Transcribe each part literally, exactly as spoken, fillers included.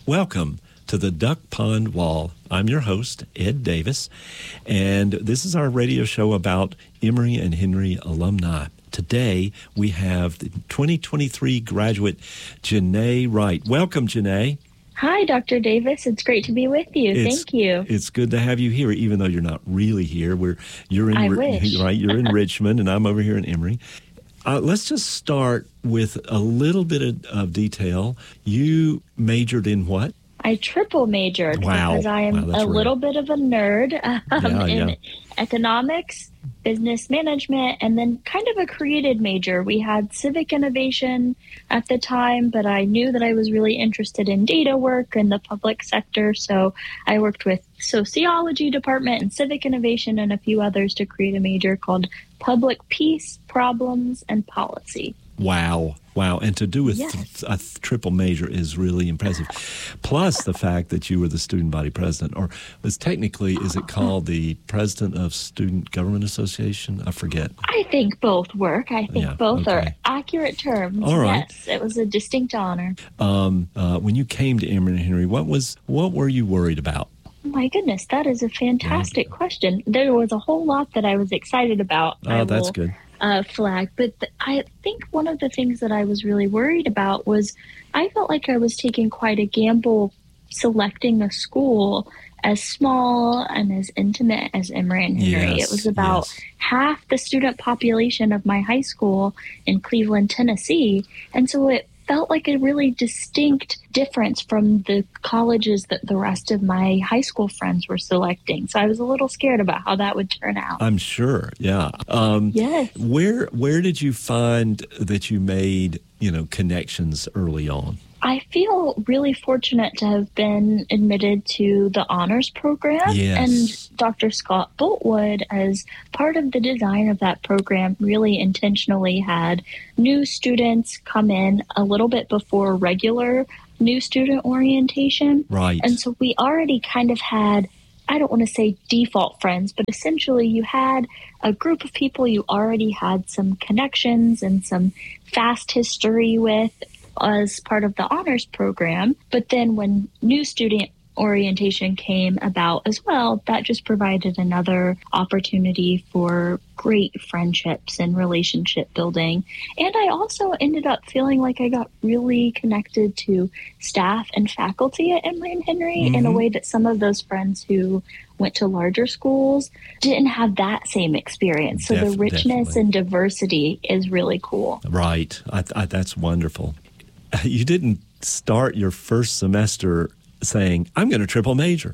Welcome to the Duck Pond Wall. I'm your host, Ed Davis, and this is our radio show about Emory and Henry alumni. Today, we have the twenty twenty-three graduate, Janae Wright. Welcome, Janae. Hi, Doctor Davis. It's great to be with you. It's, Thank you. It's good to have you here, even though you're not really here. We're you're in I wish. right. You're in Richmond, and I'm over here in Emory. Uh, let's just start with a little bit of, of detail. You majored in what? I triple majored wow. because I am wow, a little bit of a nerd um, yeah, in yeah. economics, business management, and then kind of a creative major. We had civic innovation at the time, but I knew that I was really interested in data work in the public sector. So I worked with sociology department and civic innovation and a few others to create a major called public peace, problems, and policy. Wow. Wow. And to do a, Yes. th- a th- triple major is really impressive. Plus the fact that you were the student body president, or was technically, is it called the president of Student Government Association? I forget. I think both work. I think Yeah, both okay. are accurate terms. All right. Yes, it was a distinct honor. Um, uh, when you came to Emory and Henry, what was what were you worried about? My goodness, that is a fantastic question. There was a whole lot that I was excited about. Oh, I that's will, good. Uh, flag, but th- I think one of the things that I was really worried about was I felt like I was taking quite a gamble selecting a school as small and as intimate as Emory and Henry. Yes, it was about yes. half the student population of my high school in Cleveland, Tennessee, and so it felt like a really distinct difference from the colleges that the rest of my high school friends were selecting. So I was a little scared about how that would turn out. I'm sure. Yeah. Um, Yes. Where where did you find that you made, you know, connections early on? I feel really fortunate to have been admitted to the honors program. Yes. And Doctor Scott Boltwood, as part of the design of that program, really intentionally had new students come in a little bit before regular new student orientation. Right. And so we already kind of had, I don't want to say default friends, but essentially you had a group of people you already had some connections and some fast history with as part of the honors program. But then when new student orientation came about as well, that just provided another opportunity for great friendships and relationship building. And I also ended up feeling like I got really connected to staff and faculty at Emory and Henry mm-hmm. in a way that some of those friends who went to larger schools didn't have that same experience. So Def- the richness definitely. and diversity is really cool. Right. I, I, that's wonderful. You didn't start your first semester saying, I'm going to triple major.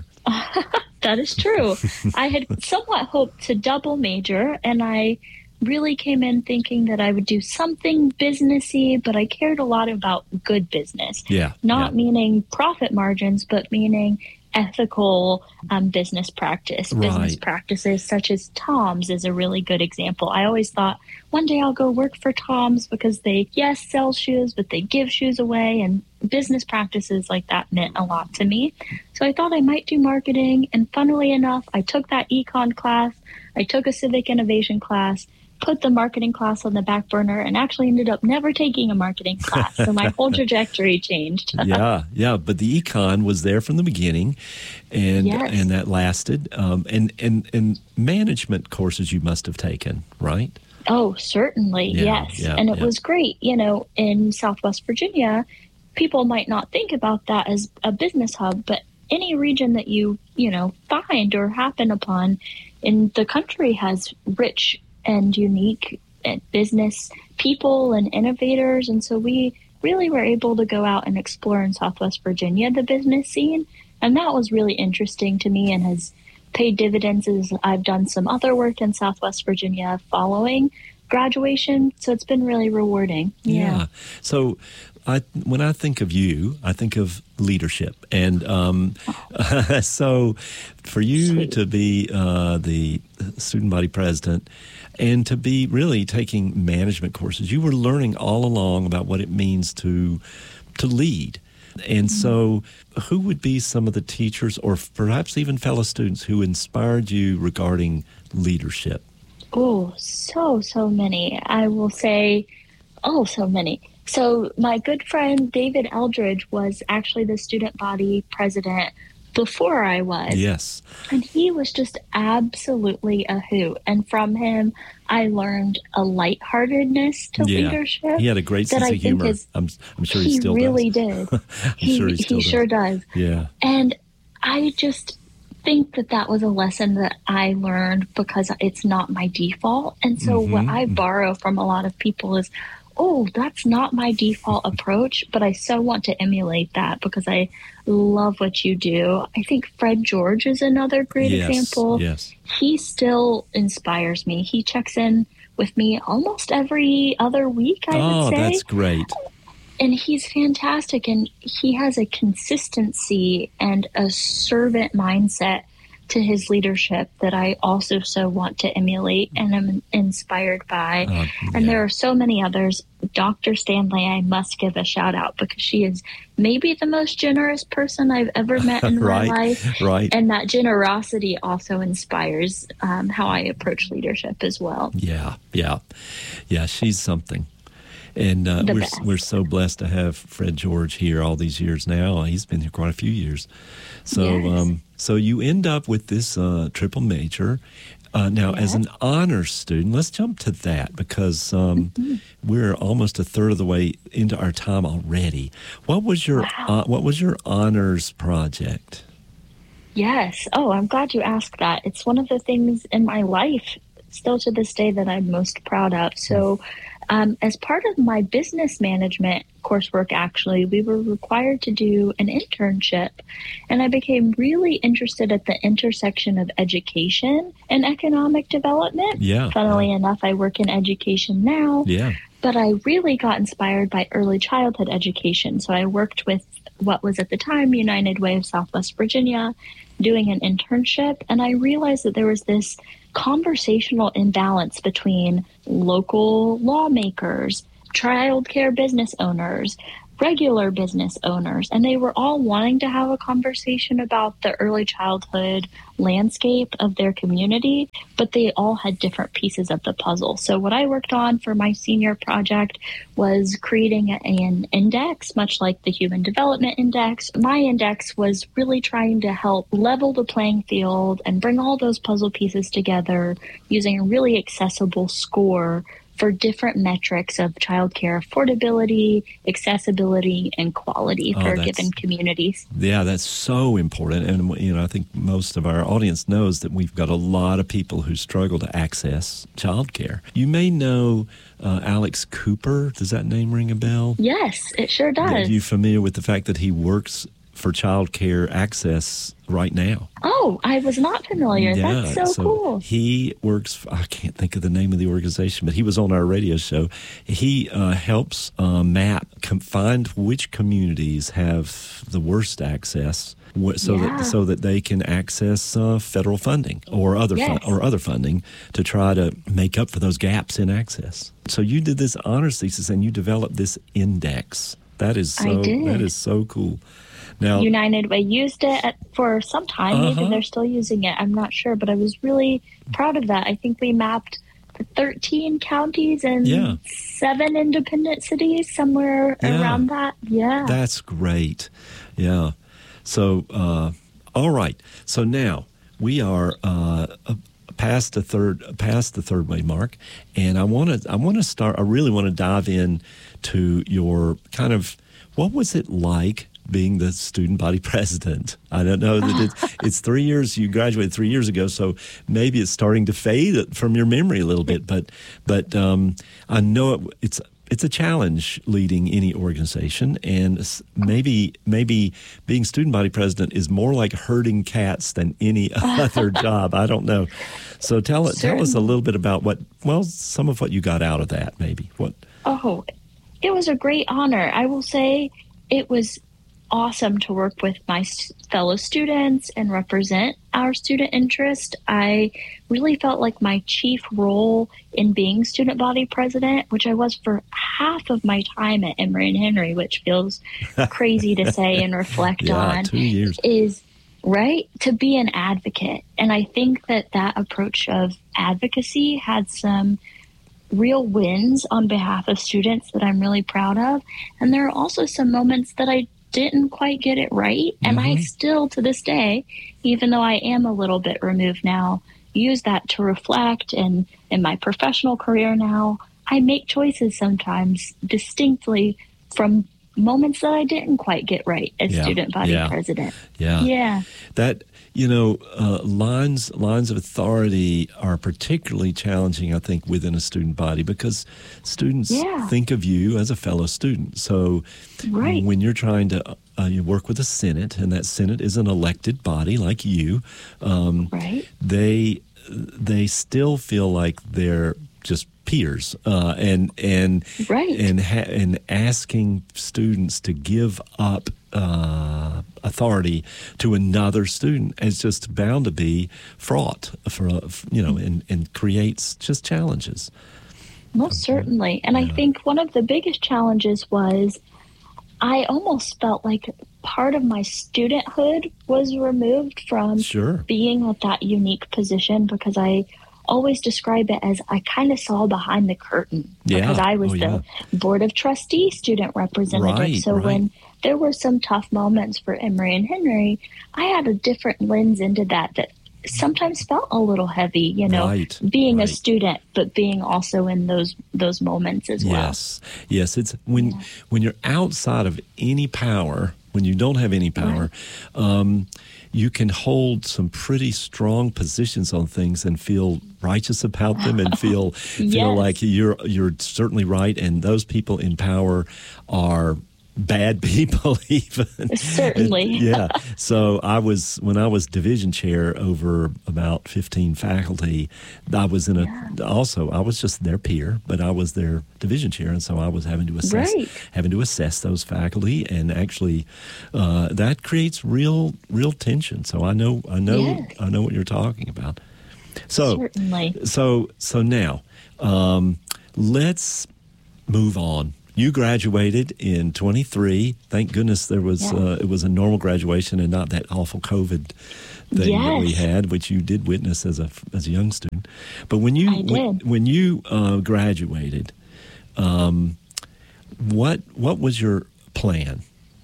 That is true. I had somewhat hoped to double major, and I really came in thinking that I would do something businessy, but I cared a lot about good business. Yeah. Not yeah. meaning profit margins, but meaning ethical um, business practice. Right. Business practices such as Tom's is a really good example. I always thought one day I'll go work for Tom's because they, yes, sell shoes, but they give shoes away, and business practices like that meant a lot to me. So I thought I might do marketing, and funnily enough, I took that econ class, I took a civic innovation class, put the marketing class on the back burner, and actually ended up never taking a marketing class. So my whole trajectory changed. yeah, yeah. But the econ was there from the beginning, and Yes. and that lasted. Um, and, and, and management courses you must have taken, right? Oh, certainly, Yeah, yes. yeah, and it yeah. was great. You know, in Southwest Virginia, people might not think about that as a business hub, but any region that you, you know, find or happen upon in the country has rich and unique business people and innovators. And so we really were able to go out and explore in Southwest Virginia the business scene. And that was really interesting to me and has paid dividends as I've done some other work in Southwest Virginia following graduation. So it's been really rewarding. Yeah. Yeah. So I, when I think of you, I think of leadership. And um, Oh. so for you Sweet. to be uh, the student body president and to be really taking management courses, you were learning all along about what it means to to lead. And so who would be some of the teachers or perhaps even fellow students who inspired you regarding leadership? Oh, so, so many. I will say, oh, so many. So my good friend David Eldridge was actually the student body president before I was. Yes. And he was just absolutely a hoot. And from him, I learned a lightheartedness to yeah. leadership. He had a great sense that I of humor. Is, I'm, I'm sure he, he still really does. did. I'm he, sure he still he does. sure does. Yeah. And I just think that that was a lesson that I learned because it's not my default. And so mm-hmm. what I borrow from a lot of people is, oh, that's not my default approach, but I so want to emulate that because I love what you do. I think Fred George is another great yes, example. Yes. He still inspires me. He checks in with me almost every other week, I oh, would say. Oh, that's great. And he's fantastic, and he has a consistency and a servant mindset to his leadership that I also so want to emulate and am inspired by. Uh, yeah. And there are so many others. Doctor Stanley, I must give a shout out because she is maybe the most generous person I've ever met in right, my life. Right. And that generosity also inspires um, how I approach leadership as well. Yeah, yeah. Yeah, she's something. And uh, we're best. we're so blessed to have Fred George here all these years now. He's been here quite a few years. So yes. um, so you end up with this uh, triple major. Uh, now, yeah. as an honors student, let's jump to that because um, mm-hmm. we're almost a third of the way into our time already. What was your wow. uh, what was your honors project? Yes. Oh, I'm glad you asked that. It's one of the things in my life still to this day that I'm most proud of. So um, as part of my business management coursework, actually, we were required to do an internship. And I became really interested at the intersection of education and economic development. Yeah. Funnily yeah. enough, I work in education now. Yeah. But I really got inspired by early childhood education. So I worked with what was at the time United Way of Southwest Virginia, doing an internship. And I realized that there was this conversational imbalance between local lawmakers, childcare business owners, regular business owners, and they were all wanting to have a conversation about the early childhood landscape of their community, but they all had different pieces of the puzzle. So what I worked on for my senior project was creating an index, much like the Human Development Index. My index was really trying to help level the playing field and bring all those puzzle pieces together using a really accessible score for different metrics of childcare affordability, accessibility, and quality oh, for given communities. Yeah, that's so important. And, you know, I think most of our audience knows that we've got a lot of people who struggle to access childcare. You may know uh, Alex Cooper. Does that name ring a bell? Yes, it sure does. Are you familiar with the fact that he works for childcare access right now? Oh, I was not familiar. Yeah, That's so, so cool. He works, for, I can't think of the name of the organization, but he was on our radio show. He uh, helps uh, map, com- find which communities have the worst access so yeah. that so that they can access uh, federal funding or other yes. fun- or other funding to try to make up for those gaps in access. So you did this honors thesis and you developed this index. That is so I did. that is so cool. Now, United Way used it at, for some time. Uh-huh. Maybe they're still using it. I'm not sure, but I was really proud of that. I think we mapped thirteen counties and yeah. seven independent cities, somewhere yeah. around that. Yeah. That's great. Yeah. So, uh, all right. So now we are uh, past the third past the third way mark, and I want to I want to start. I really want to dive in to your kind of what was it like being the student body president? I don't know that it's, it's three years. You graduated three years ago, so maybe it's starting to fade from your memory a little bit. But but um, I know it, it's it's a challenge leading any organization, and maybe maybe being student body president is more like herding cats than any other job. I don't know. So tell tell us a little bit about what well some of what you got out of that. Maybe what. Oh, it was a great honor. I will say it was awesome to work with my fellow students and represent our student interest. I really felt like my chief role in being student body president, which I was for half of my time at Emory and Henry, which feels crazy to say and reflect yeah, on, two years. is right to be an advocate. And I think that that approach of advocacy had some real wins on behalf of students that I'm really proud of. And there are also some moments that I didn't quite get it right. And Mm-hmm. I still, to this day, even though I am a little bit removed now, use that to reflect. And in my professional career now, I make choices sometimes distinctly from moments that I didn't quite get right as Yeah, student body yeah. president. Yeah. Yeah. That, you know, uh, lines lines of authority are particularly challenging, I think, within a student body because students Yeah. think of you as a fellow student. So Right. when you're trying to uh, you work with a Senate, and that Senate is an elected body like you, um, Right. they they still feel like they're just peers, uh, and and Right. and ha- and asking students to give up uh, authority to another student is just bound to be fraught for uh, you know, and and creates just challenges. Most certainly. And I Yeah. think one of the biggest challenges was I almost felt like part of my studenthood was removed from Sure. being at that unique position because I always describe it as I kind of saw behind the curtain Yeah. because I was Oh, yeah. the board of trustee student representative. Right, so right. when there were some tough moments for Emory and Henry, I had a different lens into that that sometimes felt a little heavy, you know, Right, being right. a student, but being also in those those moments as well. Yes, yes. It's when Yeah. when you're outside of any power, when you don't have any power, um, you can hold some pretty strong positions on things and feel righteous about them, and feel feel Yes. like you're you're certainly right, and those people in power are bad people even. Certainly. Yeah. So I was, when I was division chair over about fifteen faculty, I was in a, Yeah. also, I was just their peer, but I was their division chair. And so I was having to assess, Right. having to assess those faculty, and actually uh, that creates real, real tension. So I know, I know, Yes. I know what you're talking about. So, Certainly. so, so now, um, let's move on. You graduated in twenty-three. Thank goodness there was Yeah. uh, it was a normal graduation and not that awful COVID thing that we Yes. had, which you did witness as a as a young student. But when you I when, did. when you uh, graduated, um, what what was your plan?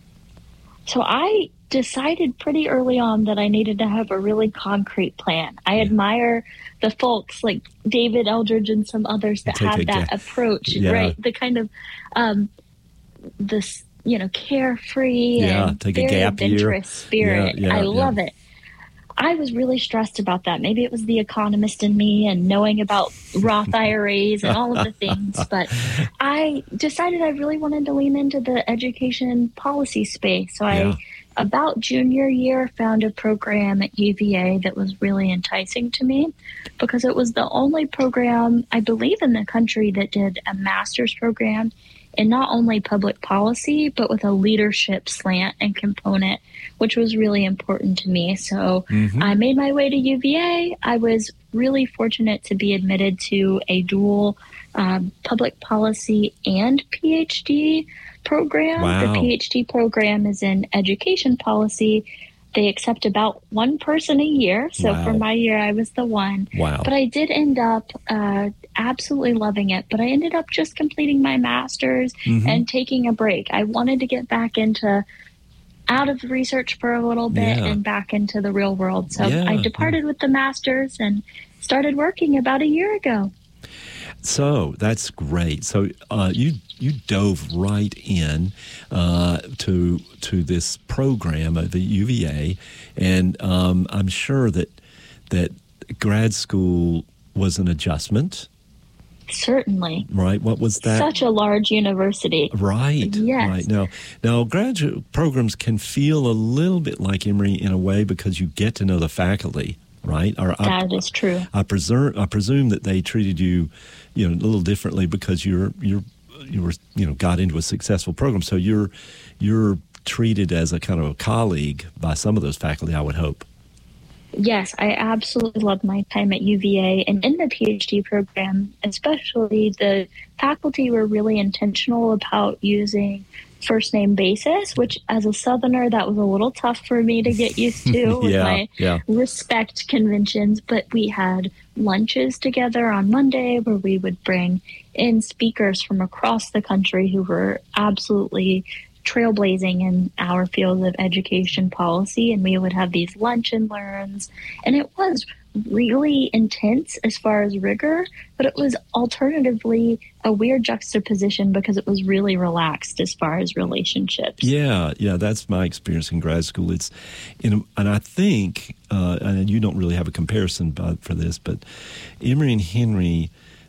So I decided pretty early on that I needed to have a really concrete plan. I Yeah. admire the folks like David Eldridge and some others that Take have a that ga- approach, Yeah. right? The kind of um, this, you know, carefree Yeah, and take a very gap year. adventurous spirit. Yeah, yeah, I love yeah. it. I was really stressed about that. Maybe it was the economist in me and knowing about Roth I R As and all of the things. But I decided I really wanted to lean into the education policy space. So Yeah. I, about junior year, found a program at U V A that was really enticing to me because it was the only program, I believe, in the country that did a master's program in not only public policy, but with a leadership slant and component, which was really important to me. So Mhm. I made my way to U V A. I was really fortunate to be admitted to a dual um, public policy and PhD program. Wow. The PhD program is in education policy. They accept about one person a year. So Wow. for my year, I was the one. Wow. But I did end up uh, absolutely loving it. But I ended up just completing my master's Mhm. and taking a break. I wanted to get back into out of research for a little bit Yeah. and back into the real world. So Yeah, I departed with the master's and started working about a year ago. So that's great. So uh, you you dove right in uh, to to this program at the U V A, and um, I'm sure that that grad school was an adjustment, Certainly. right? What was that? Such a large university. Right. Yes. Right. Now, now graduate programs can feel a little bit like Emory in a way because you get to know the faculty, right? Or I, That is true. I presume I presume that they treated you, you know, a little differently because you're you're you were you know got into a successful program, so you're you're treated as a kind of a colleague by some of those faculty, I would hope. Yes, I absolutely loved my time at U V A, and in the PhD program, especially the faculty were really intentional about using first name basis, which as a Southerner, that was a little tough for me to get used to with yeah, my yeah. respect conventions. But we had lunches together on Monday where we would bring in speakers from across the country who were absolutely trailblazing in our field of education policy, and we would have these lunch and learns, and it was really intense as far as rigor, but it was alternatively a weird juxtaposition because it was really relaxed as far as relationships. Yeah, yeah, that's my experience in grad school. It's, in, and I think, uh, and you don't really have a comparison by, for this, but Emory and Henry,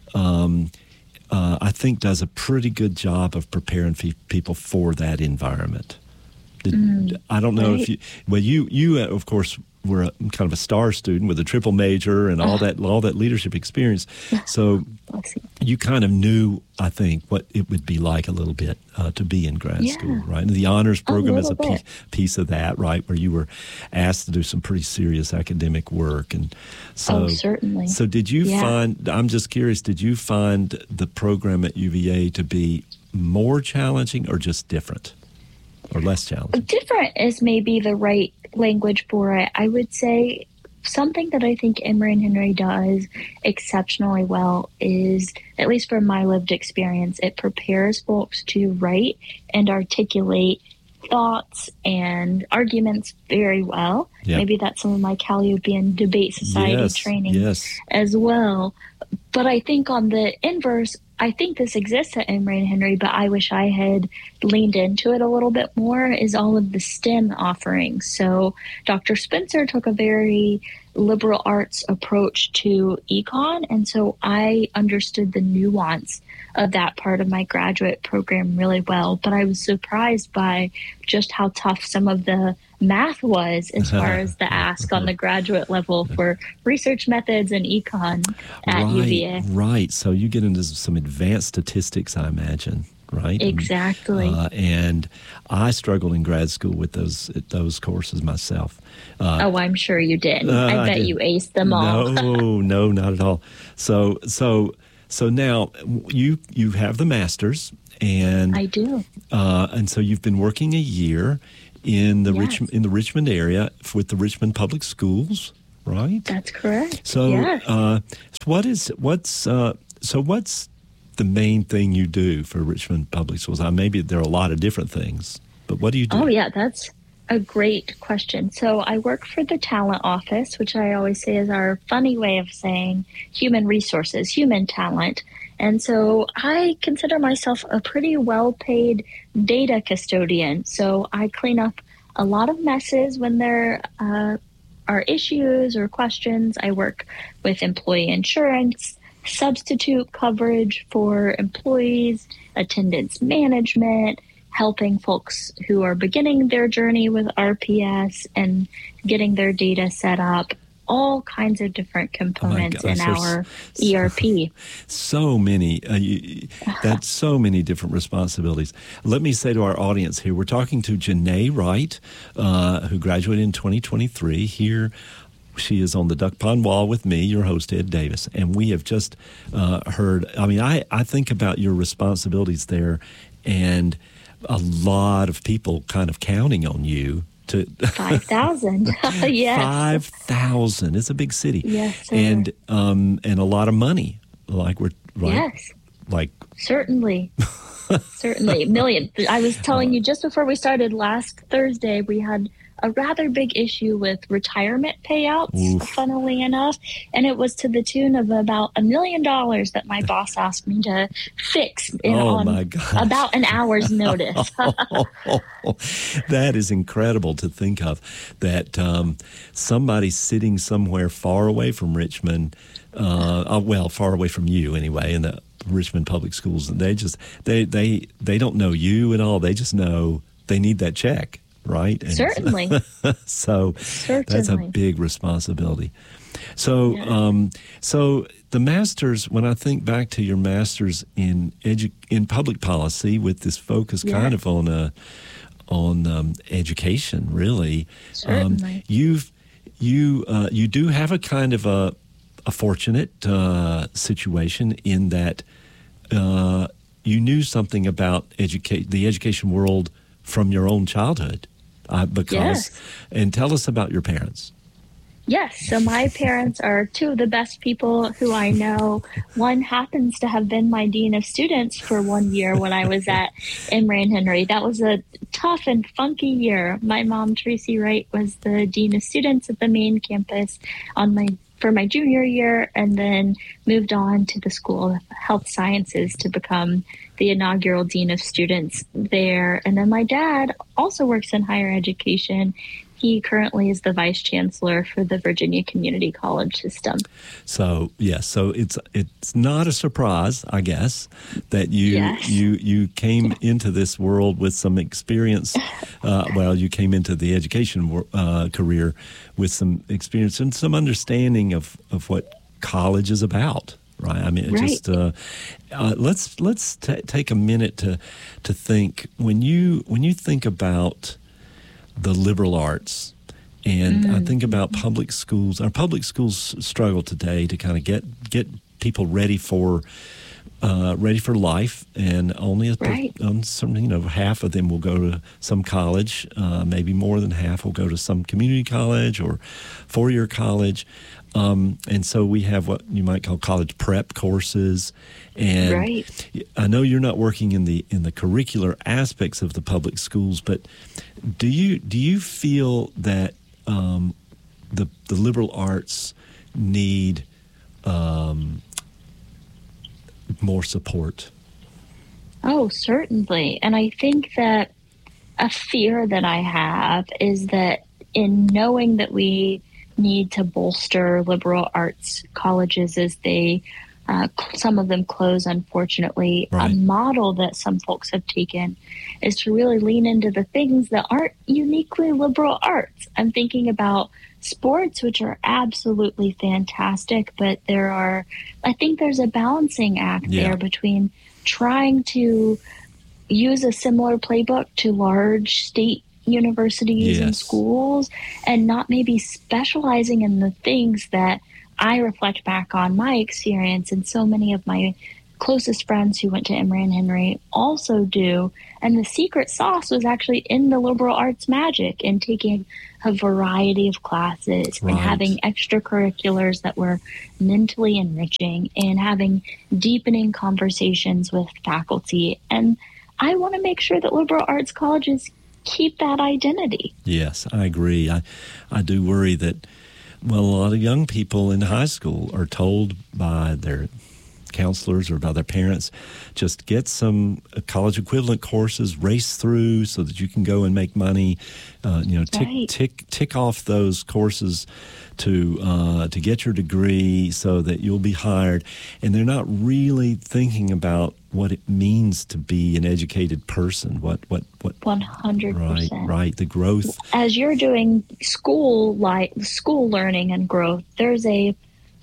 um, Uh, I think does a pretty good job of preparing fe- people for that environment. Did, mm, I don't know right. if you, well, you, you uh, of course were a, kind of a star student with a triple major and all uh, that, all that leadership experience. So you kind of knew, I think, what it would be like a little bit uh, to be in grad yeah. school, right? And the honors program a is a piece, piece of that, right? Where you were asked to do some pretty serious academic work. And so, oh, certainly. So did you yeah. find, I'm just curious, did you find the program at U V A to be more challenging or just different or less challenging? Different is maybe the right language for it. I would say something that I think Emory and Henry does exceptionally well is, at least from my lived experience, it prepares folks to write and articulate thoughts and arguments very well. Yeah. Maybe that's some of my Calliopean Debate Society yes, training yes. as well. But I think on the inverse, I think this exists at Emory and Henry, but I wish I had leaned into it a little bit more, is all of the STEM offerings. So Doctor Spencer took a very liberal arts approach to econ, and so I understood the nuance of that part of my graduate program really well. But I was surprised by just how tough some of the math was as far as the ask on the graduate level for research methods and econ at right, U V A. Right. So you get into some advanced statistics, I imagine, right? Exactly. And, uh, and I struggled in grad school with those those courses myself. Uh, oh, I'm sure you did. Uh, I bet I did. you aced them all. No, no, not at all. So, so, so now you you have the master's, and I do. Uh, and so you've been working a year in the yes. Rich, in the Richmond area with the Richmond Public Schools, right? That's correct. So, yes. uh, so what is what's uh, so what's the main thing you do for Richmond Public Schools? Uh, maybe there are a lot of different things, but what do you do? Oh yeah, that's a great question. So I work for the talent office, which I always say is our funny way of saying human resources, human talent. And so I consider myself a pretty well-paid data custodian. So I clean up a lot of messes when there uh, are issues or questions. I work with employee insurance, substitute coverage for employees, attendance management, helping folks who are beginning their journey with R P S and getting their data set up. All kinds of different components oh in our so, E R P. So many, uh, you, that's so many different responsibilities. Let me say to our audience here, we're talking to Janae Wright, uh, who graduated in twenty twenty-three. Here, she is on the Duck Pond Wall with me, your host, Ed Davis. And we have just uh, heard, I mean, I, I think about your responsibilities there and a lot of people kind of counting on you. To five thousand, yes. Five thousand. It's a big city, yes, sir. and um, and a lot of money. Like we're right. Yes, like certainly, certainly million. I was telling you just before we started last Thursday, we had a rather big issue with retirement payouts, Oof. funnily enough, and it was to the tune of about a million dollars that my boss asked me to fix in oh on my gosh. about an hour's notice. That is incredible to think of, that um, somebody sitting somewhere far away from Richmond, uh, well, far away from you anyway, in the Richmond Public Schools, and they just, they, they, they don't know you at all. They just know they need that check. Right? And Certainly. so Certainly. That's a big responsibility. So, yeah. um, so the master's, when I think back to your master's in edu- in public policy with this focus yeah. kind of on a, on um, education, really, Certainly. Um, you've you uh, you do have a kind of a, a fortunate uh, situation in that uh, you knew something about educate the education world from your own childhood. Uh, because, yes. And tell us about your parents. Yes. So my parents are two of the best people who I know. One happens to have been my dean of students for one year when I was at Emory and Henry. That was a tough and funky year. My mom, Tracy Wright, was the dean of students at the main campus on my for my junior year, and then moved on to the School of Health Sciences to become the inaugural dean of students there. And then my dad also works in higher education. He currently is the vice chancellor for the Virginia Community College system. So yes, so it's it's not a surprise, I guess, that you yes. you you came into this world with some experience. Uh, well, you came into the education uh, career with some experience and some understanding of, of what college is about. Right. I mean, it right. just uh, uh, let's let's t- take a minute to to think when you when you think about the liberal arts, and mm. I think about public schools. Our public schools struggle today to kind of get get people ready for uh, ready for life, and only a, right. um, some you know half of them will go to some college. Uh, maybe more than half will go to some community college or four year college. Um, and so we have what you might call college prep courses, and right. I know you're not working in the in the curricular aspects of the public schools, but do you do you feel that um, the the liberal arts need um, more support? Oh, certainly, and I think that a fear that I have is that in knowing that we need to bolster liberal arts colleges as they, uh, some of them close, unfortunately. Right. A model that some folks have taken is to really lean into the things that aren't uniquely liberal arts. I'm thinking about sports, which are absolutely fantastic, but there are, I think there's a balancing act yeah. there between trying to use a similar playbook to large state universities yes. and schools, and not maybe specializing in the things that I reflect back on my experience, and so many of my closest friends who went to Emory and Henry also do. And the secret sauce was actually in the liberal arts magic and taking a variety of classes right. and having extracurriculars that were mentally enriching and having deepening conversations with faculty. And I want to make sure that liberal arts colleges keep that identity. Yes, I agree. I, I do worry that, well, a lot of young people in high school are told by their counselors or by their parents, just get some college equivalent courses, race through so that you can go and make money. Uh, you know, tick right. tick tick off those courses to uh, to get your degree so that you'll be hired. And they're not really thinking about what it means to be an educated person. What what what? One hundred percent. Right, right. The growth. As you're doing school like school learning and growth, there's a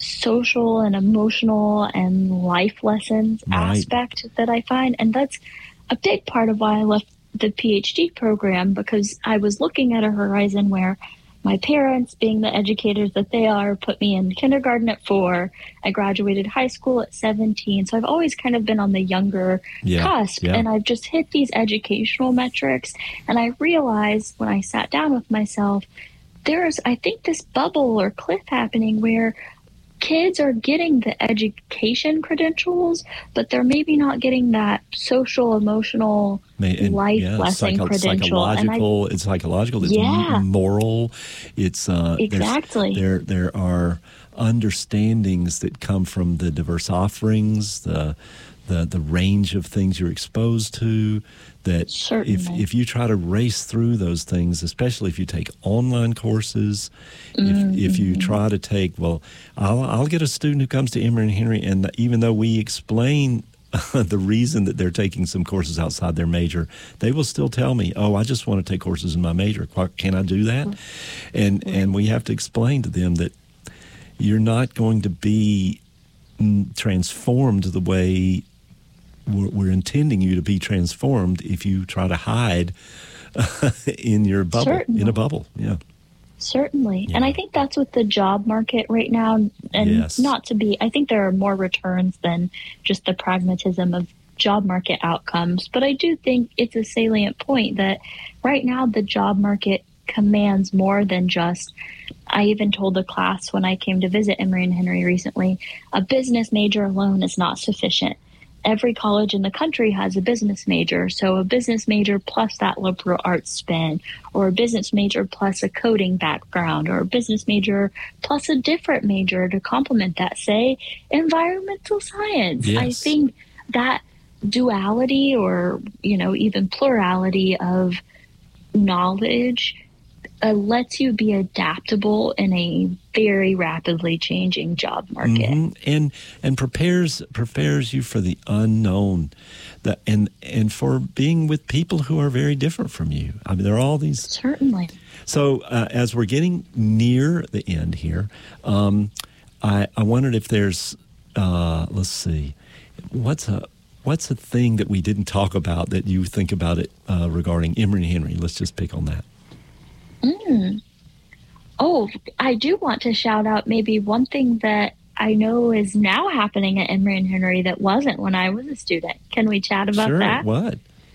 social and emotional and life lessons right. aspect that I find, and that's a big part of why I left the PhD program, because I was looking at a horizon where my parents, being the educators that they are, put me in kindergarten at four. I graduated high school at seventeen. So I've always kind of been on the younger yeah, cusp. yeah. And I've just hit these educational metrics. And I realized when I sat down with myself, there's, I think, this bubble or cliff happening where kids are getting the education credentials, but they're maybe not getting that social, emotional, and, life yeah, lesson psycho- credential. Psychological, I, it's psychological. It's yeah. moral. It's uh, exactly there. There are understandings that come from the diverse offerings, the the the range of things you're exposed to. That Certainly. if if you try to race through those things, especially if you take online courses, mm-hmm. if if you try to take, well, I'll I'll get a student who comes to Emory and Henry, and even though we explain the reason that they're taking some courses outside their major, they will still tell me, "Oh, I just want to take courses in my major. Can I do that?" And right. and we have to explain to them that you're not going to be transformed the way we're, we're intending you to be transformed if you try to hide in your bubble, Certainly. in a bubble. Yeah. Certainly. Yeah. And I think that's with the job market right now. And Yes. not to be, I think there are more returns than just the pragmatism of job market outcomes. But I do think it's a salient point that right now the job market commands more than just, I even told the class when I came to visit Emory and Henry recently, a business major alone is not sufficient. Every college in the country has a business major. So a business major plus that liberal arts spin, or a business major plus a coding background, or a business major plus a different major to complement that, say, environmental science. Yes. I think that duality or, you know, even plurality of knowledge uh, lets you be adaptable in a very rapidly changing job market. Mm-hmm. And and prepares prepares you for the unknown, the, and and for being with people who are very different from you. I mean, there are all these. Certainly. So uh, as we're getting near the end here, um, I I wondered if there's uh, let's see, what's a what's a thing that we didn't talk about that you think about it uh, regarding Emory and Henry? Let's just pick on that. Mm. Oh, I do want to shout out maybe one thing that I know is now happening at Emory and Henry that wasn't when I was a student. Can we chat about sure, that? What?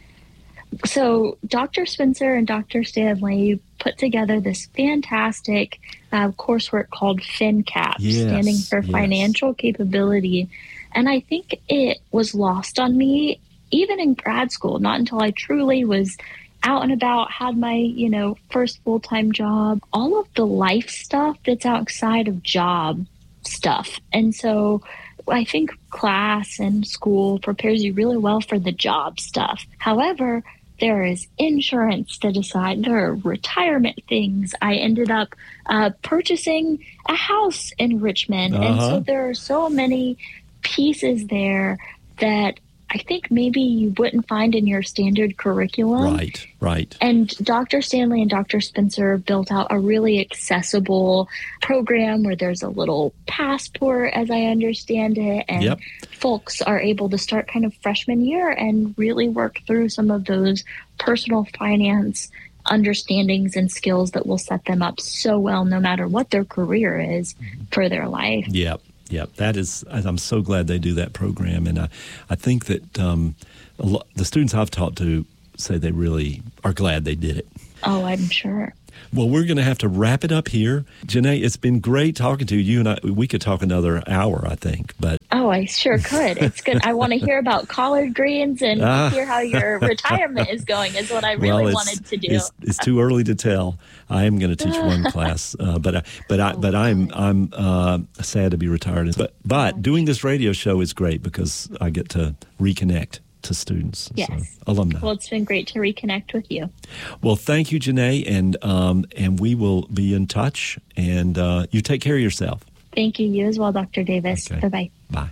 So Doctor Spencer and Doctor Stanley put together this fantastic uh, coursework called FinCap, Yes, standing for yes. Financial Capability. And I think it was lost on me even in grad school, not until I truly was out and about, had my, you know, first full-time job, all of the life stuff that's outside of job stuff. And so I think class and school prepares you really well for the job stuff. However, there is insurance to decide. There are retirement things. I ended up uh, purchasing a house in Richmond. Uh-huh. And so there are so many pieces there that I think maybe you wouldn't find in your standard curriculum. Right, right. And Doctor Stanley and Doctor Spencer built out a really accessible program where there's a little passport, as I understand it, and Yep. folks are able to start kind of freshman year and really work through some of those personal finance understandings and skills that will set them up so well no matter what their career is for their life. Yep. Yep, that is. I'm so glad they do that program, and I, I think that um, a lo- the students I've talked to say they really are glad they did it. Oh, I'm sure. Well, we're going to have to wrap it up here, Janae. It's been great talking to you. You and I, we could talk another hour, I think. But oh, I sure could. It's good. I want to hear about collard greens and Ah. hear how your retirement is going. Is what I really well, it's, wanted to do. It's, it's too early to tell. I am going to teach one class, uh, but I, but I, but I'm I'm uh, sad to be retired. But but doing this radio show is great because I get to reconnect to students, Yes. so, alumni. Well, it's been great to reconnect with you. Well, thank you, Janae, and um, and we will be in touch. And uh, you take care of yourself. Thank you. You as well, Doctor Davis. Okay. Bye-bye. Bye.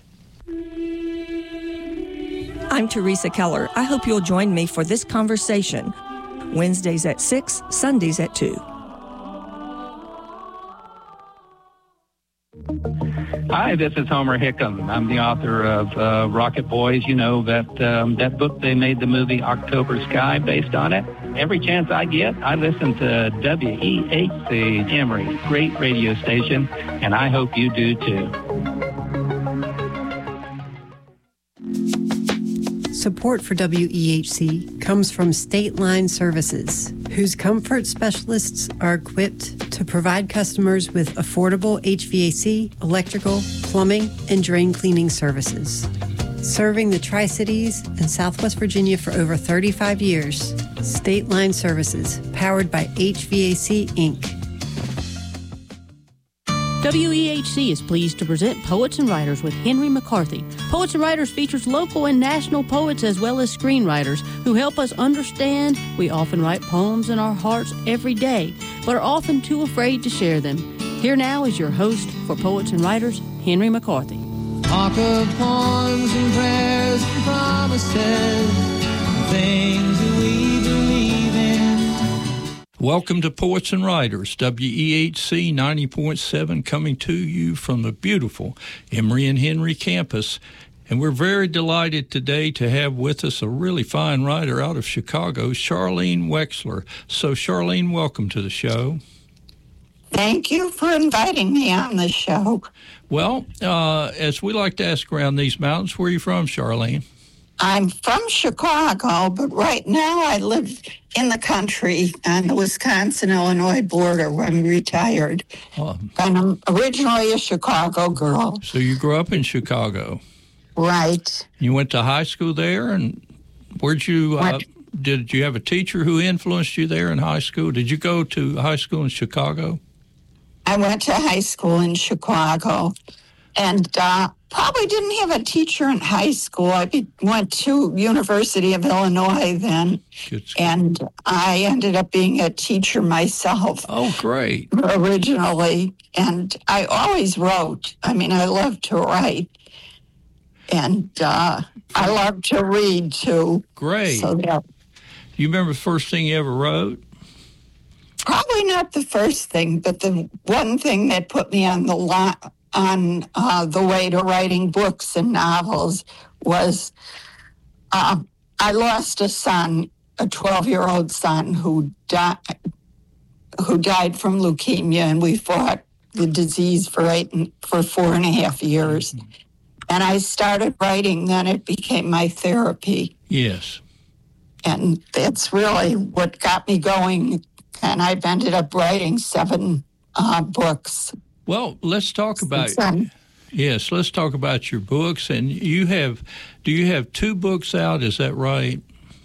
I'm Teresa Keller. I hope you'll join me for this conversation. Wednesdays at six, Sundays at two. Hi, this is Homer Hickam. I'm the author of uh, Rocket Boys. You know, that um, that book they made the movie October Sky based on it. Every chance I get, I listen to W E H C Emory, great radio station, and I hope you do too. Support for W E H C comes from State Line Services, whose comfort specialists are equipped to provide customers with affordable H V A C, electrical, plumbing, and drain cleaning services. Serving the Tri-Cities and Southwest Virginia for over thirty-five years, State Line Services, powered by H V A C, Incorporated. W E H C is pleased to present Poets and Writers with Henry McCarthy. Poets and Writers features local and national poets as well as screenwriters who help us understand we often write poems in our hearts every day, but are often too afraid to share them. Here now is your host for Poets and Writers, Henry McCarthy. Talk of poems and prayers and promises, things that we believe in. Welcome to Poets and Writers, W E H C ninety point seven, coming to you from the beautiful Emory and Henry campus. And we're very delighted today to have with us a really fine writer out of Chicago, Charlene Wexler. So, Charlene, welcome to the show. Thank you for inviting me on the show. Well, uh, as we like to ask around these mountains, where are you from, Charlene? I'm from Chicago, but right now I live in the country on the Wisconsin-Illinois border where I'm retired. Oh. And I'm originally a Chicago girl. So you grew up in Chicago? Right. You went to high school there, and where'd you, uh, did you have a teacher who influenced you there in high school? Did you go to high school in Chicago? I went to high school in Chicago, and uh, probably didn't have a teacher in high school. I be- went to University of Illinois then, and I ended up being a teacher myself. Oh, great. Originally, and I always wrote. I mean, I love to write, and uh, I love to read, too. Great. So, yeah. You remember the first thing you ever wrote? Probably not the first thing, but the one thing that put me on the line, on uh, the way to writing books and novels was uh, I lost a son, a twelve-year-old son who died, who died from leukemia, and we fought the disease for eight for four and a half years. And I started writing. Then it became my therapy. Yes. And that's really what got me going. And I've ended up writing seven uh, books. Well, let's talk about yes. Let's talk about your books. And you have, do you have two books out? Is that right?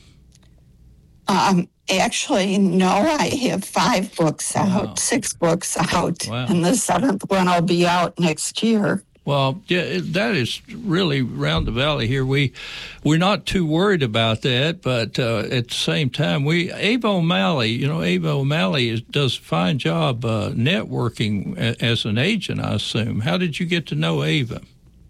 Um, actually, no. I have five books out, Wow. six books out, Wow. and the seventh one will be out next year. Well, yeah, that is really round the valley here. We, we're not too worried about that, but uh, at the same time, we Ava O'Malley, you know, Ava O'Malley is, does a fine job uh, networking a, as an agent, I assume. How did you get to know Ava?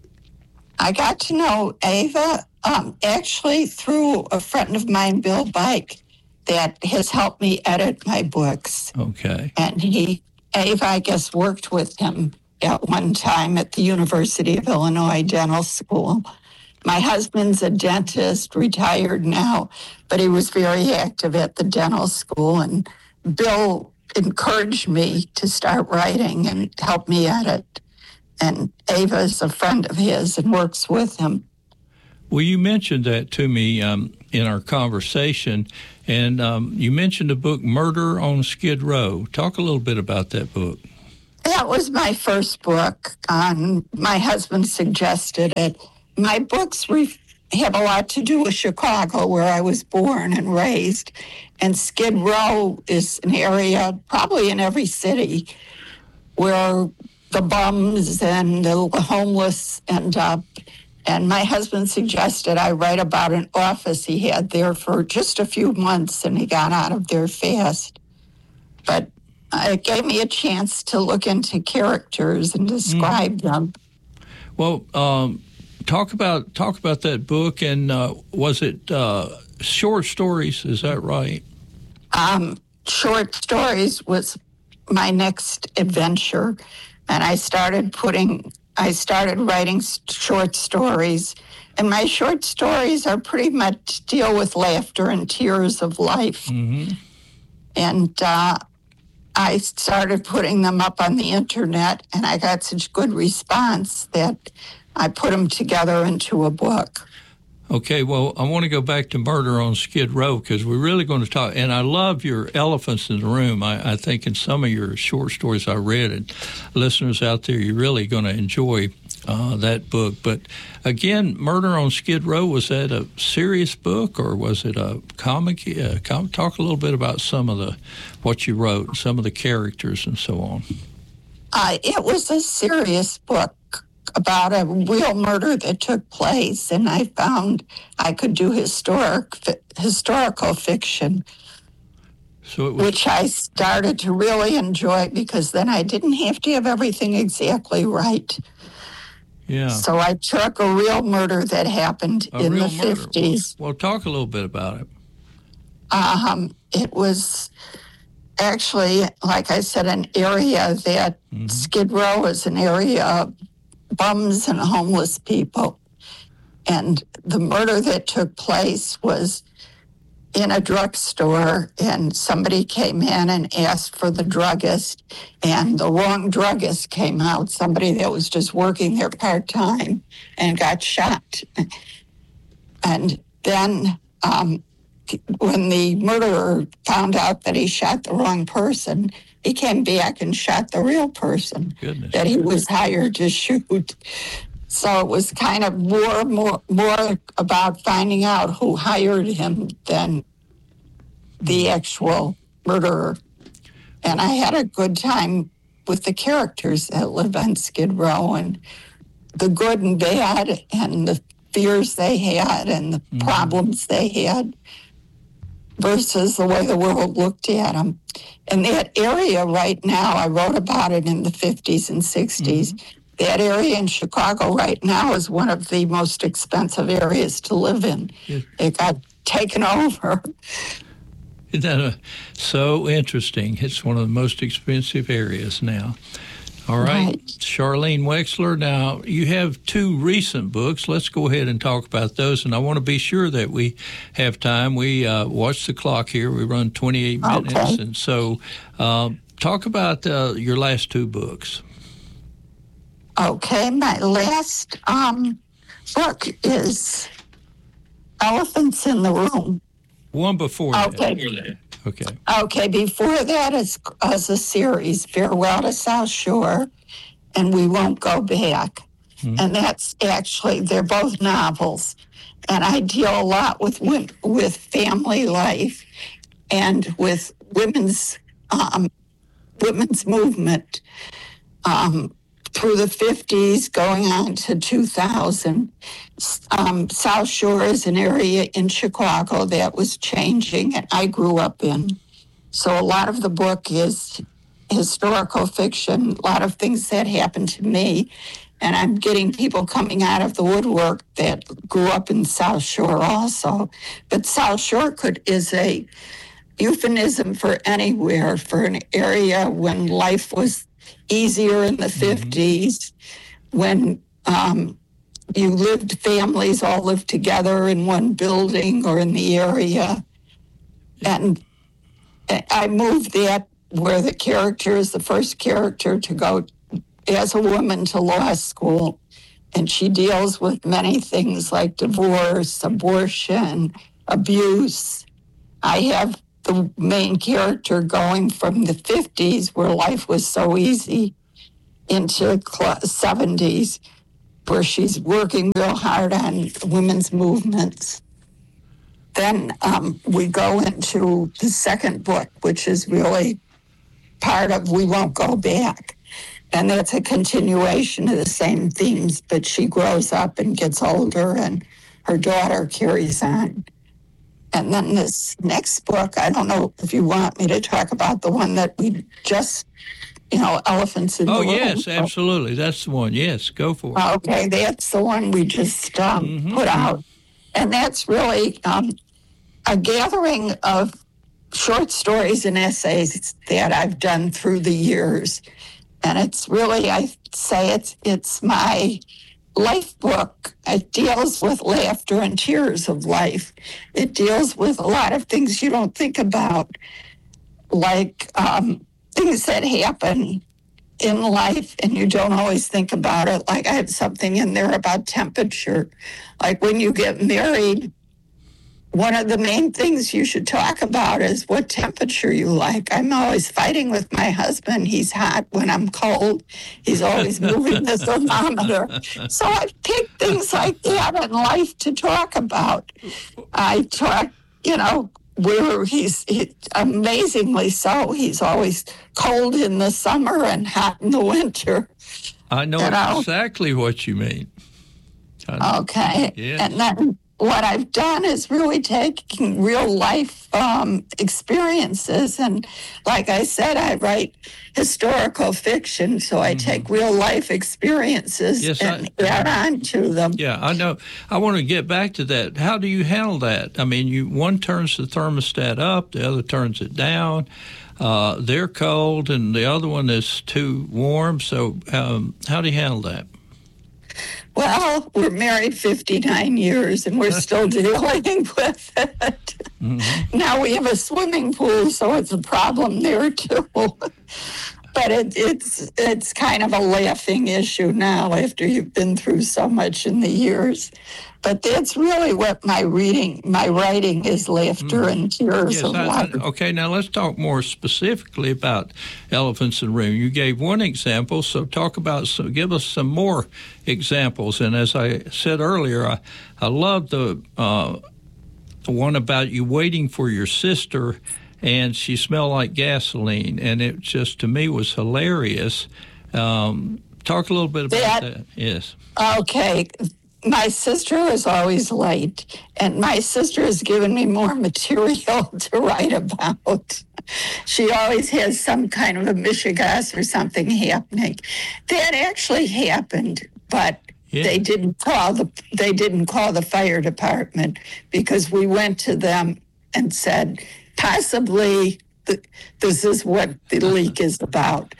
I got to know Ava um, actually through a friend of mine, Bill Bike, that has helped me edit my books. Okay. And he, Ava, I guess, worked with him at one time at the University of Illinois Dental School. My husband's a dentist, retired now, but he was very active at the dental school. And Bill encouraged me to start writing and help me edit. And Ava is a friend of his and works with him. Well, you mentioned that to me um, in our conversation, and um, you mentioned the book Murder on Skid Row. Talk a little bit about that book. That was my first book. Um, my husband suggested it. My books re- have a lot to do with Chicago, where I was born and raised. And Skid Row is an area, probably in every city, where the bums and the homeless end up. And my husband suggested I write about an office he had there for just a few months, and he got out of there fast. But it gave me a chance to look into characters and describe mm. them. Well, um, talk about talk about that book, and uh, was it uh, short stories? Is that right? Um, short stories was my next adventure, and I started putting. I started writing short stories, and my short stories are pretty much deal with laughter and tears of life. Mm-hmm. And uh, I started putting them up on the internet, and I got such good response that I put them together into a book. Okay, well, I want to go back to Murder on Skid Row because we're really going to talk. And I love your elephants in the room. I, I think in some of your short stories I read, and listeners out there, you're really going to enjoy uh, that book. But again, Murder on Skid Row, was that a serious book or was it a comic? Uh, com- talk a little bit about some of the what you wrote, some of the characters, and so on. Uh, it was a serious book about a real murder that took place, and I found I could do historic historical fiction, so it was, which I started to really enjoy because then I didn't have to have everything exactly right. Yeah. So I took a real murder that happened a in real the murder. fifties. Well, well, talk a little bit about it. Um, it was actually, like I said, an area that mm-hmm. Skid Row is an area of bums and homeless people. And the murder that took place was in a drugstore, and somebody came in and asked for the druggist, and the wrong druggist came out, somebody that was just working there part-time, and got shot. And then um, when the murderer found out that he shot the wrong person, he came back and shot the real person Goodness. that he was hired to shoot. So it was kind of more, more, more about finding out who hired him than the actual murderer. And I had a good time with the characters that live on Skid Row, and the good and bad, and the fears they had, and the mm-hmm. problems they had, versus the way the world looked at them. And that area right now, I wrote about it in the fifties and sixties. Mm-hmm. That area in Chicago right now is one of the most expensive areas to live in. Yeah. It got taken over. Isn't that a, so interesting? It's one of the most expensive areas now. All right. right. Charlene Wexler, now you have two recent books. Let's go ahead and talk about those. And I want to be sure that we have time. We uh, watch the clock here. We run twenty-eight minutes. Okay. And so uh, talk about uh, your last two books. Okay, my last um, book is Elephants in the Room. One before okay. that. Okay. Okay, before that is as a series, Farewell to South Shore, and We Won't Go Back. Mm-hmm. And that's actually, they're both novels. And I deal a lot with with family life and with women's um, women's movement. Um through the fifties, going on to two thousand. Um, South Shore is an area in Chicago that was changing, and I grew up in. So a lot of the book is historical fiction, a lot of things that happened to me, and I'm getting people coming out of the woodwork that grew up in South Shore also. But South Shore could is a euphemism for anywhere, for an area when life was easier in the mm-hmm. fifties, when um, you lived, families all lived together in one building or in the area. And I moved that where the character is the first character to go as a woman to law school. And she deals with many things like divorce, abortion, abuse. I have the main character going from the fifties, where life was so easy, into the seventies, where she's working real hard on women's movements. Then um, we go into the second book, which is really part of We Won't Go Back. And that's a continuation of the same themes, but she grows up and gets older, and her daughter carries on. And then this next book, I don't know if you want me to talk about the one that we just, you know, Elephants in the Room. Oh, yes, absolutely. That's the one. Yes, go for it. Okay, that's the one we just um, mm-hmm. put out. And that's really um, a gathering of short stories and essays that I've done through the years. And it's really, I say it's it's my life book. It deals with laughter and tears of life. It deals with a lot of things you don't think about, like um, things that happen in life and you don't always think about it. Like I have something in there about temperature. Like when you get married, one of the main things you should talk about is what temperature you like. I'm always fighting with my husband. He's hot when I'm cold. He's always moving the thermometer. So I pick things like that in life to talk about. I talk, you know, where he's he, amazingly so. He's always cold in the summer and hot in the winter. I know, you know? exactly what you mean. Okay. Yes. And then what I've done is really taking real life um, experiences. And like I said, I write historical fiction, so I mm-hmm. take real life experiences yes, and I, add on to them. Yeah, I know. I want to get back to that. How do you handle that? I mean, you one turns the thermostat up, the other turns it down. Uh, they're cold, and the other one is too warm. So um, how do you handle that? Well, we're married fifty-nine years, and we're still dealing with it. Mm-hmm. Now we have a swimming pool, so it's a problem there, too. But it, it's it's kind of a laughing issue now after you've been through so much in the years. But that's really what my reading, my writing is, laughter mm. and tears yes, of I, laughter. I, okay, now let's talk more specifically about elephants in the room. You gave one example, so talk about, so give us some more examples. And as I said earlier, I, I love the, uh, the one about you waiting for your sister and she smelled like gasoline, and it just, to me, was hilarious. Um, talk a little bit about that. that. Yes. Okay. My sister is always late, and my sister has given me more material to write about. She always has some kind of a mishigas or something happening. That actually happened, but yeah. they didn't call the they didn't call the fire department because we went to them and said, possibly th- this is what the leak is about.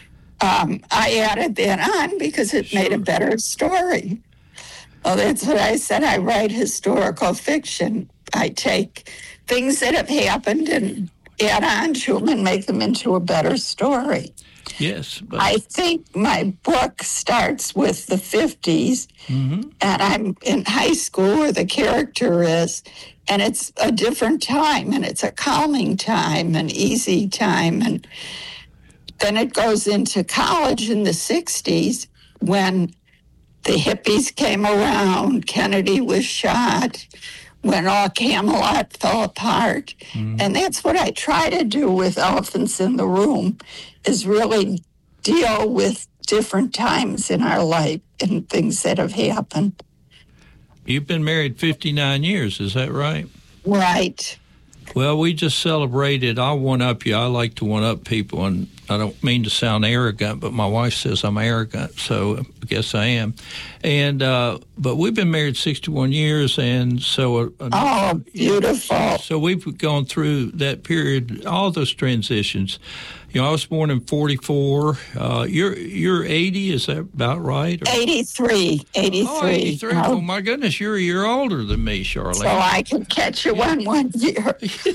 Um, I added that on because it sure. made a better story. Well, that's what I said. I write historical fiction. I take things that have happened and add on to them and make them into a better story. Yes. But I think my book starts with the fifties, mm-hmm. and I'm in high school where the character is, and it's a different time, and it's a calming time, an easy time. And then it goes into college in the sixties when the hippies came around, Kennedy was shot, when all Camelot fell apart. Mm. And that's what I try to do with Elephants in the Room, is really deal with different times in our life and things that have happened. You've been married fifty-nine years, is that right? Right. Well, we just celebrated. I'll one-up you. I like to one-up people, and I don't mean to sound arrogant, but my wife says I'm arrogant, so I guess I am. And uh, but we've been married sixty-one years, and so uh, oh, beautiful. So we've gone through that period, all those transitions. You know, I was born in forty-four. Uh, you're you're eighty, is that about right? Or? eighty-three. eighty-three. Oh, eighty-three. Oh. oh, my goodness, you're a year older than me, Charlene. So I can catch you one one year.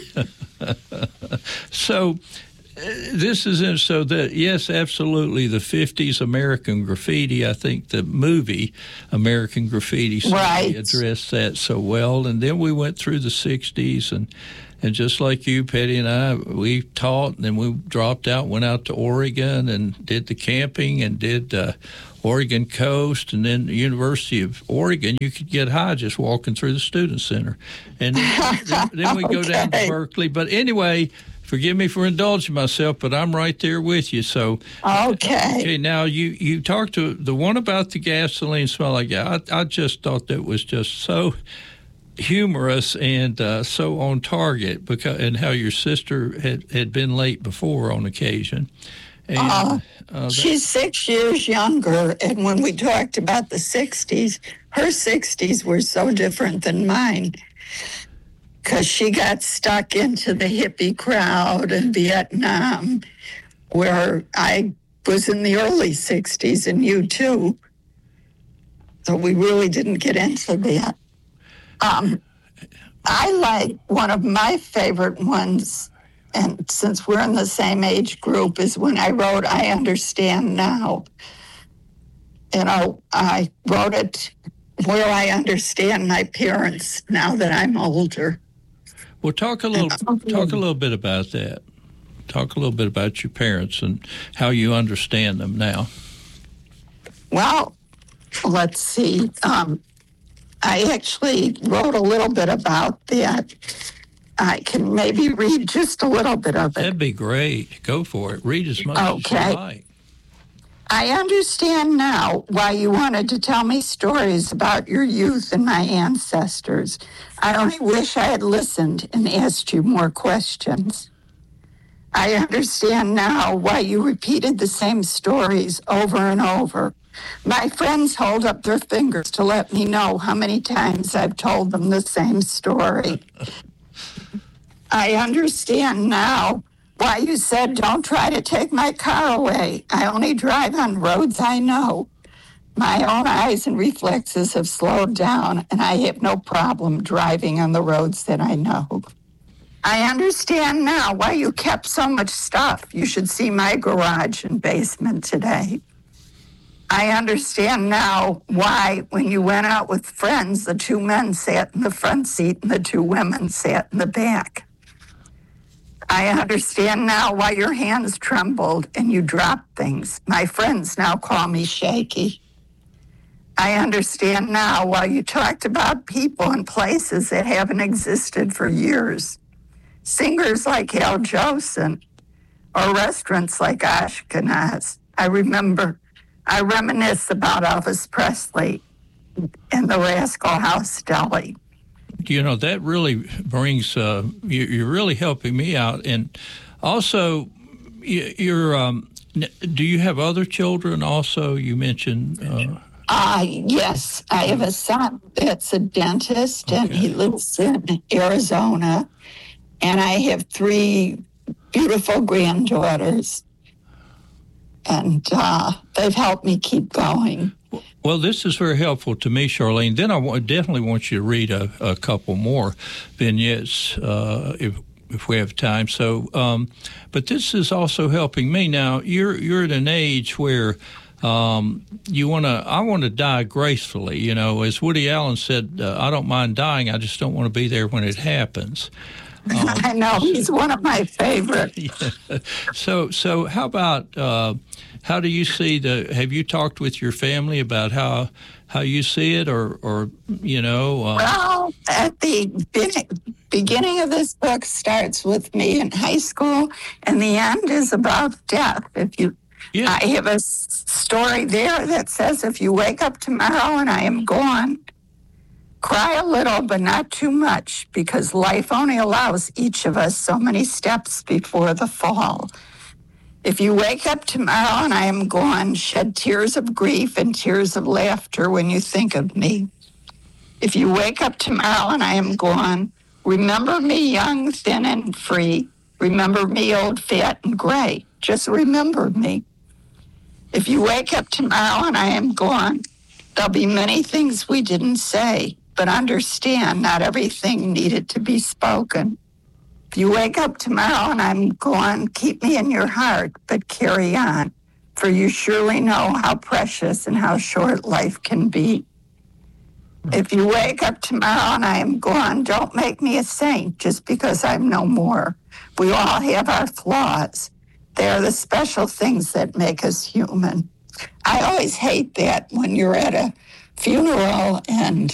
So uh, this is in, so that, yes, absolutely, the fifties American Graffiti, I think the movie American Graffiti right. addressed that so well. And then we went through the sixties, and And just like you, Petty and I, we taught, and then we dropped out, went out to Oregon and did the camping and did uh, Oregon Coast, and then the University of Oregon. You could get high just walking through the Student Center. And then, then we okay. go down to Berkeley. But anyway, forgive me for indulging myself, but I'm right there with you. So okay. Okay, now you, you talked to the one about the gasoline smell like that. I, I just thought that was just so humorous and uh, so on target, because and how your sister had, had been late before on occasion. And, uh, uh, she's six years younger, and when we talked about the sixties, her sixties were so different than mine, because she got stuck into the hippie crowd in Vietnam, where I was in the early sixties, and you too. So we really didn't get into that. Um, I like one of my favorite ones, and since we're in the same age group, is when I wrote I Understand Now. You know, I wrote it where I understand my parents now that I'm older. Well, talk a little talk a little bit about that. Talk a little bit about your parents and how you understand them now. Well, let's see. Um, I actually wrote a little bit about that. I can maybe read just a little bit of it. That'd be great. Go for it. Read as much okay. as you like. I understand now why you wanted to tell me stories about your youth and my ancestors. I only wish I had listened and asked you more questions. I understand now why you repeated the same stories over and over. My friends hold up their fingers to let me know how many times I've told them the same story. I understand now why you said, don't try to take my car away. I only drive on roads I know. My own eyes and reflexes have slowed down, and I have no problem driving on the roads that I know. I understand now why you kept so much stuff. You should see my garage and basement today. I understand now why, when you went out with friends, the two men sat in the front seat and the two women sat in the back. I understand now why your hands trembled and you dropped things. My friends now call me shaky. I understand now why you talked about people and places that haven't existed for years. Singers like Al Jolson or restaurants like Ashkenaz. I remember, I reminisce about Elvis Presley and the Rascal House Deli. You know, that really brings, uh, you, you're really helping me out. And also, you, you're, um, do you have other children also? You mentioned... Uh, Uh, yes, I have a son that's a dentist, okay. and he lives in Arizona. And I have three beautiful granddaughters, and uh, they've helped me keep going. Well, this is very helpful to me, Charlene. Then I w- definitely want you to read a, a couple more vignettes uh, if if we have time. So, um, but this is also helping me. Now, you're you're at an age where um, you want to. I want to die gracefully. You know, as Woody Allen said, uh, I don't mind dying. I just don't want to be there when it happens. Um, I know he's one of my favorites. Yeah. So, so how about uh, how do you see the? Have you talked with your family about how how you see it, or or you know? Uh, well, at the be- beginning of this book starts with me in high school, and the end is about death. If you, yeah. I have a s- story there that says, if you wake up tomorrow and I am gone. Cry a little, but not too much, because life only allows each of us so many steps before the fall. If you wake up tomorrow and I am gone, shed tears of grief and tears of laughter when you think of me. If you wake up tomorrow and I am gone, remember me young, thin, and free. Remember me old, fat, and gray. Just remember me. If you wake up tomorrow and I am gone, there'll be many things we didn't say. But understand, not everything needed to be spoken. If you wake up tomorrow and I'm gone, keep me in your heart, but carry on, for you surely know how precious and how short life can be. If you wake up tomorrow and I am gone, don't make me a saint just because I'm no more. We all have our flaws. They are the special things that make us human. I always hate that when you're at a funeral and